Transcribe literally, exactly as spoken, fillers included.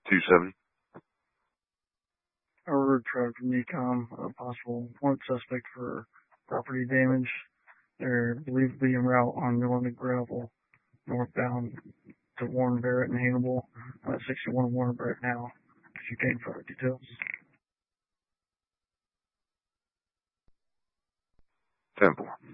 two seventy. Our truck from Ecom, a possible wanted suspect for property damage. They're believed to be en route on Northern Gravel, northbound to Warren Barrett and Hannibal, uh, sixty-one Warren Barrett now. If you came for details. Temple.